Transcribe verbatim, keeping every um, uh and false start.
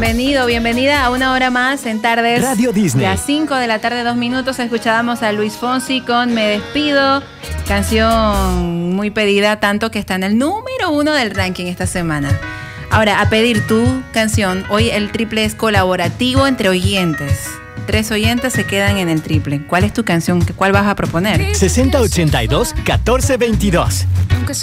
Bienvenido, bienvenida a una hora más en Tardes Radio Disney. De las cinco de la tarde, dos minutos, escuchábamos a Luis Fonsi con Me Despido, canción muy pedida, tanto que está en el número uno del ranking esta semana. Ahora, a pedir tu canción, hoy el triple es colaborativo entre oyentes. Tres oyentes se quedan en el triple. ¿Cuál es tu canción? ¿Cuál vas a proponer? sesenta ochenta y dos catorce veintidós.